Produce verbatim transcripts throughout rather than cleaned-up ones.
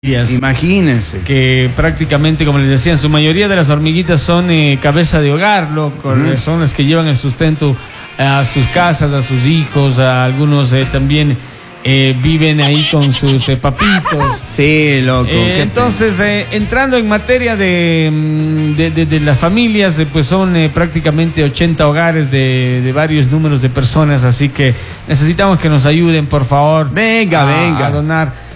Imagínense. Que prácticamente, como les decía, en su mayoría de las hormiguitas son eh, cabeza de hogar, loco. Mm. Son las que llevan el sustento a sus casas, a sus hijos, a algunos eh, también eh, viven ahí con sus eh, papitos. Sí, loco. Eh, entonces, eh, entrando en materia de, de, de, de las familias, eh, pues son eh, prácticamente ochenta hogares de, de varios números de personas, así que necesitamos que nos ayuden, por favor. Venga, a, venga. A donar.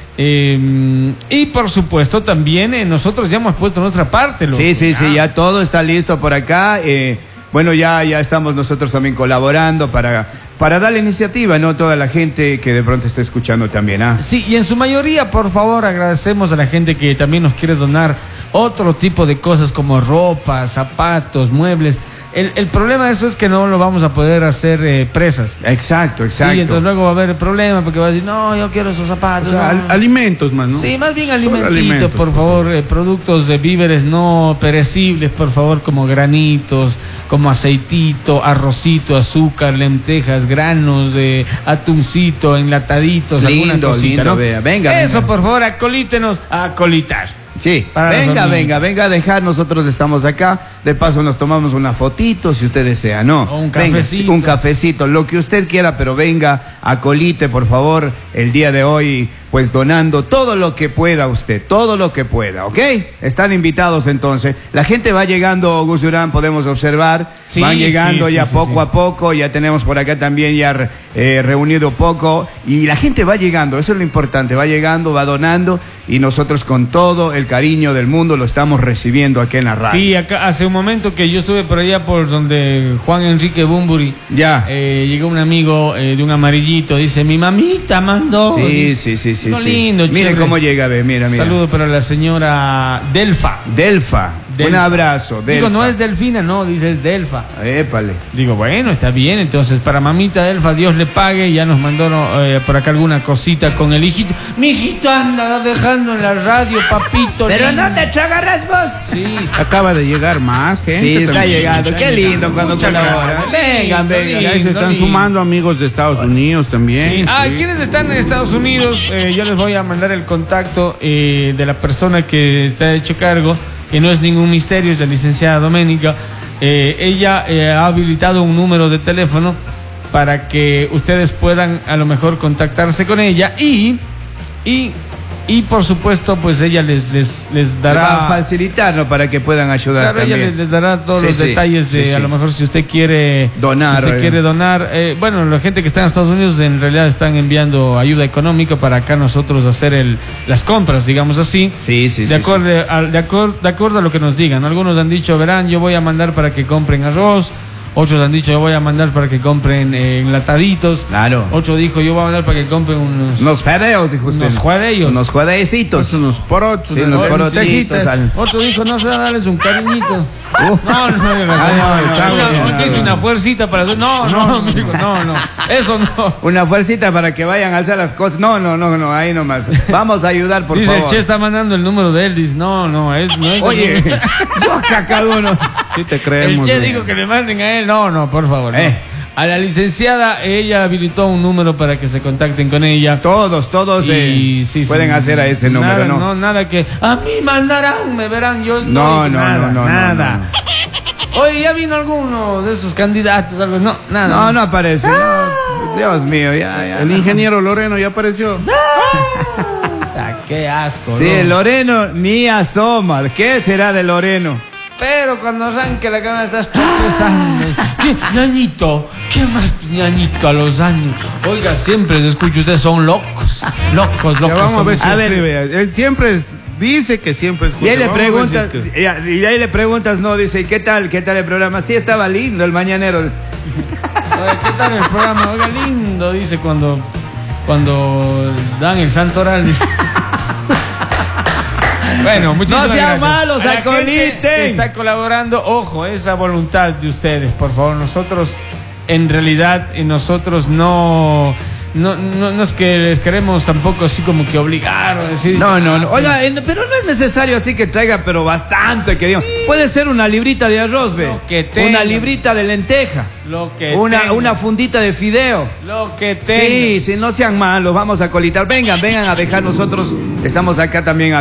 Eh, y por supuesto también eh, nosotros ya hemos puesto nuestra parte, loco. Sí, sí, ya. sí, ya todo está listo por acá. Eh, bueno, ya, ya estamos nosotros también colaborando para, para dar la iniciativa, ¿no? Toda la gente que de pronto está escuchando también, ¿ah? Sí, y en su mayoría, por favor, agradecemos a la gente que también nos quiere donar otro tipo de cosas como ropa, zapatos, muebles. El, el problema de eso es que no lo vamos a poder hacer eh, presas. Exacto, exacto. Sí, entonces luego va a haber el problema porque va a decir, no, yo quiero esos zapatos. O sea, no. al, alimentos más, ¿no? Sí, más bien alimentos, alimentitos, por favor, eh, productos de víveres no perecibles, por favor, como granitos, como aceitito, arrocito, azúcar, lentejas, granos de atuncito, enlataditos, lindo, alguna cosita, lindo, ¿no? Vea. Venga, Eso, venga. Por favor, acolítenos, a acolitar. Sí, venga, venga, venga a dejar, nosotros estamos acá, de paso nos tomamos una fotito si usted desea, ¿no? O un venga, cafecito. un cafecito, lo que usted quiera, pero venga, acolite, por favor, el día de hoy, pues donando todo lo que pueda usted, todo lo que pueda, ¿ok? Están invitados entonces. La gente va llegando, Gus Durán, podemos observar, sí, van llegando sí, ya sí, poco sí, a poco, ya tenemos por acá también ya eh, reunido poco, y la gente va llegando, eso es lo importante, va llegando, va donando, y nosotros con todo el cariño del mundo lo estamos recibiendo aquí en la radio. Sí, acá hace un momento que yo estuve por allá por donde Juan Enrique Bumburi, ya eh, llegó un amigo eh, de un amarillito, dice, mi mamita mandó. Sí, sí, sí, sí. Lo sí. lindo, mire chévere. Cómo llega, ve, mira, mira. Saludo para la señora Delfa. Delfa. Delfa. Un abrazo, Delfa. Digo, no es Delfina, no, dice es Delfa. Épale. Digo, bueno, está bien, entonces para mamita Delfa, Dios le pague, ya nos mandó eh, por acá alguna cosita con el hijito. Mi hijito anda dejando en la radio, papito. Pero lindo. no te chagarras vos. Sí. Acaba de llegar más gente. Sí, está también. llegando. Qué lindo cuando colaboran. Vengan, vengan. Ya se están sumando amigos de Estados Unidos también. Sí. Sí. Ah, quienes están en Estados Unidos, eh, yo les voy a mandar el contacto eh, de la persona que está hecho cargo, que no es ningún misterio, es la licenciada Doménica. Eh, ella eh, ha habilitado un número de teléfono para que ustedes puedan a lo mejor contactarse con ella y, y, y por supuesto, pues ella les, les, les dará... Va a facilitarlo para que puedan ayudar claro, también. ella les, les dará todos sí, los sí, detalles de, sí, sí. a lo mejor si usted quiere donar. Si usted quiere donar. Eh, bueno, la gente que está en Estados Unidos en realidad están enviando ayuda económica para acá nosotros hacer el, las compras, digamos así. Sí, sí, de sí. Acuerdo, sí. a, de, acuerdo, de acuerdo a lo que nos digan. Algunos han dicho, verán, yo voy a mandar para que compren arroz. Otros han dicho, yo voy a mandar para que compren eh, enlataditos. Claro. Otro dijo, yo voy a mandar para que compren unos... Unos juedeos, dijo usted. Unos juedeos. Unos juedecitos. Unos porotos. Sí, unos porotitos. Otro dijo, no sé, darles un cariñito. Uh. No, no, no, no, ah, no, no, no, no, no, no, no. una fuercita para hacer. No, no, no, amigo, no, no. Eso no. Una fuercita para que vayan a alzar las cosas. No, no, no, no, ahí nomás. Vamos a ayudar, por dice, favor. El Che está mandando el número de él. Dice, no, no, es, no es. Oye, no, acá cada uno. Sí te creemos. El Che güey. dijo que le manden a él. No, no, por favor. Eh. No. A la licenciada, ella habilitó un número para que se contacten con ella. Todos, todos eh, sí, pueden sí, hacer a ese número, nada, ¿no? No, nada que. A mí mandarán, me verán, yo estoy. No, no, nada, no, no, nada. no, no. Oye, ¿ya vino alguno de esos candidatos? Algo? No, nada. No, no aparece. No. Dios mío, ya, ya. El no. ingeniero Loreno ya apareció. Ah, qué asco. Sí, ¿no? Loreno ni asoma. ¿Qué será de Loreno? Pero cuando arranque la cámara estás tropezando. ¿Qué, ñañito? ¿Qué más, ñañito, a los años? Oiga, siempre se escucha, ustedes son locos. Locos, locos. Ya vamos a ver si A ver. escribe. Él siempre es- dice que siempre escucha. Y ahí le Vamos a ver si preguntas, escribe. y a- y ahí le preguntas, no, dice, ¿qué tal? ¿Qué tal el programa? Sí, estaba lindo el mañanero. Oye, ¿qué tal el programa? Oiga, lindo, dice cuando, cuando dan el santo oral. Dice. Bueno, muchísimas No sean gracias. malos, A la gente acoliten. que está colaborando, ojo, esa voluntad de ustedes, por favor. Nosotros, en realidad, eh, nosotros no, no, no, no es que les queremos tampoco así como que obligar o decir. No, no, no. ah, Oiga, eh, pero no es necesario así que traiga, pero bastante, que digo. Puede ser una librita de arroz, ve. Lo que tenga. Una librita de lenteja. Lo que Una, tenga. una fundita de fideo. Lo que tenga. Sí, sí, no sean malos, vamos a colitar. Vengan, vengan a dejar nosotros. Estamos acá también.